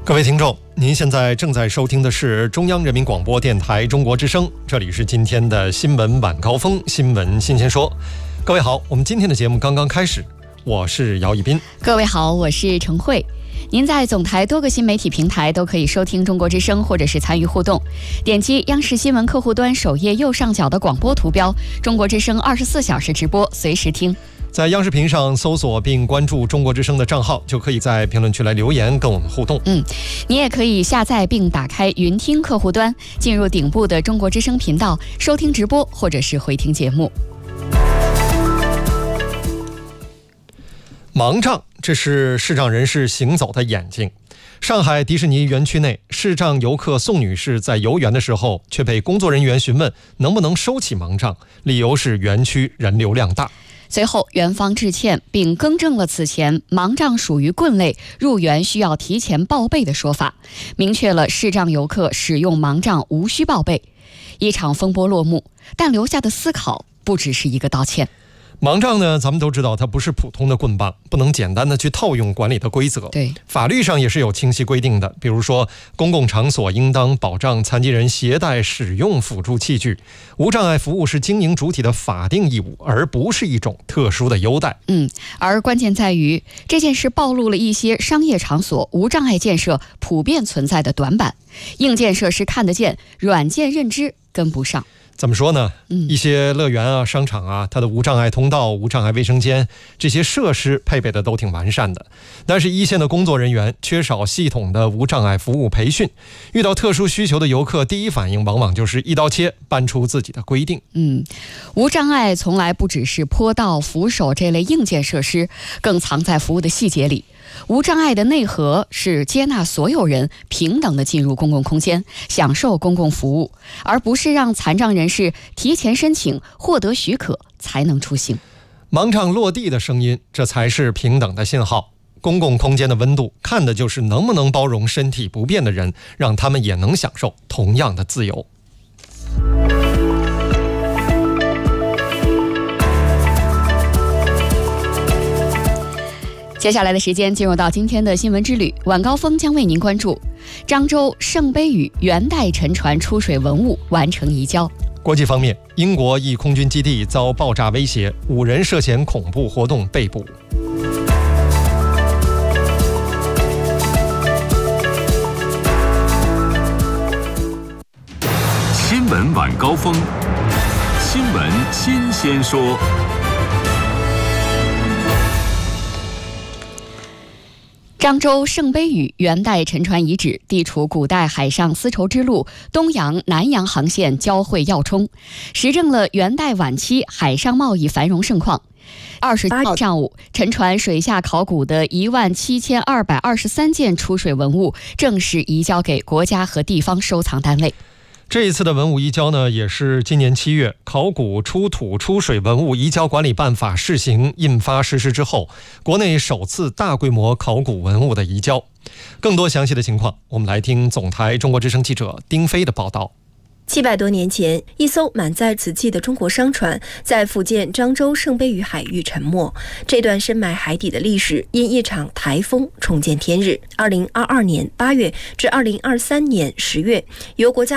各位听众，您现在正在收听的是中央人民广播电台中国之声，这里是今天的新闻晚高峰，新闻新鲜说。各位好，我们今天的节目刚刚开始，我是姚一斌。 各位好，我是程慧。您在总台多个新媒体平台都可以收听中国之声，或者是参与互动。点击央视新闻客户端首页右上角的广播图标，中国之声24小时直播，随时听。 在央视屏上搜索并关注中国之声的账号，就可以在评论区来留言跟我们互动。 你也可以下载并打开云听客户端，进入顶部的中国之声频道，收听直播或者是回听节目。 盲杖，这是视障人士行走的眼睛。上海迪士尼园区内，视障游客宋女士在游园的时候，却被工作人员询问能不能收起盲杖，理由是园区人流量大。 随后园方致歉，并更正了此前盲杖属于棍类，入园需要提前报备的说法，明确了视障游客使用盲杖无需报备。一场风波落幕，但留下的思考不只是一个道歉。 盲杖呢，咱们都知道它不是普通的棍棒，不能简单的去套用管理的规则。 对， 法律上也是有清晰规定的，比如说公共场所应当保障残疾人携带使用辅助器具，无障碍服务是经营主体的法定义务，而不是一种特殊的优待。 而关键在于这件事暴露了一些商业场所无障碍建设普遍存在的短板，硬件设施看得见，软件认知跟不上。 怎么说呢？一些乐园啊、商场啊，它的无障碍通道、无障碍卫生间，这些设施配备的都挺完善的。但是一线的工作人员缺少系统的无障碍服务培训，遇到特殊需求的游客，第一反应往往就是一刀切，搬出自己的规定。 无障碍从来不只是坡道、扶手这类硬件设施，更藏在服务的细节里。无障碍的内核是接纳所有人平等地进入公共空间，享受公共服务，而不是让残障人士提前申请获得许可才能出行。 盲杖落地的声音，这才是平等的信号。公共空间的温度，看的就是能不能包容身体不便的人，让他们也能享受同样的自由。 接下来的时间进入到今天的新闻之旅，晚高峰将为您关注漳州圣杯屿元代沉船出水文物完成移交。 国际方面，英国一空军基地遭爆炸威胁，5人涉嫌恐怖活动被捕。 新闻晚高峰，新闻新鲜说。 漳州圣杯屿元代沉船遗址地处古代海上丝绸之路东洋、南洋航线交汇要冲，实证了元代晚期海上贸易繁荣盛况。28号上午，沉船水下考古的17223件出水文物正式移交给国家和地方收藏单位。 这一次的文物移交呢，也是今年7月考古出土出水文物移交管理办法试行印发实施之后，国内首次大规模考古文物的移交。更多详细的情况，我们来听总台中国之声记者丁飞的报道。 700多年前，一艘满载瓷器的中国商船在福建漳州圣杯屿海域沉没。这段深埋海底的历史因一场台风重见天日。2022年8月至2023年10月，由国家